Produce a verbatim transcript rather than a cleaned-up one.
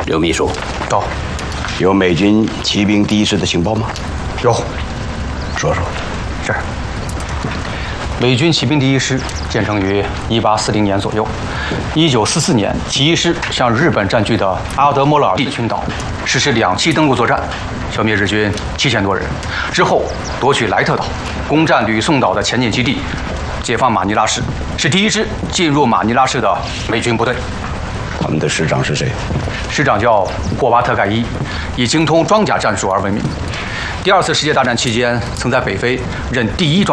刘秘书， 到。 有美军骑兵第一师的情报吗？ 有。 说说。 是。美军骑兵第一师建成于一八四零年左右。一九四四年，起义师向日本占据的阿德莫勒尔地群岛实施两栖登陆作战，消灭日军七千多人。之后夺取莱特岛，攻占吕宋岛的前进基地，解放马尼拉市，是第一支进入马尼拉市的美军部队。 他们的师长是谁？ 师长叫霍巴特盖伊，以精通装甲战术而闻名。第二次世界大战期间，曾在北非任第一装